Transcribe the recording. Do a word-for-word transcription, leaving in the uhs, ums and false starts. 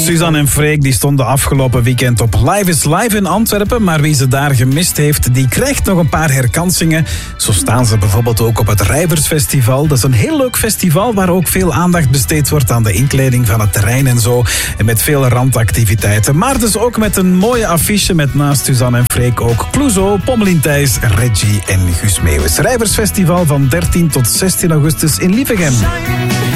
Suzanne en Freek die stonden afgelopen weekend op Live is Live in Antwerpen. Maar wie ze daar gemist heeft, die krijgt nog een paar herkansingen. Zo staan ze bijvoorbeeld ook op het Rijversfestival. Dat is een heel leuk festival waar ook veel aandacht besteed wordt aan de inkleding van het terrein en zo. En met veel randactiviteiten. Maar dus ook met een mooie affiche met naast Suzanne en Freek ook Clouseau, Pommelien Thijs, Reggie en Guus Meeuwis. Rijversfestival van dertien tot zestien augustus in Lievegem.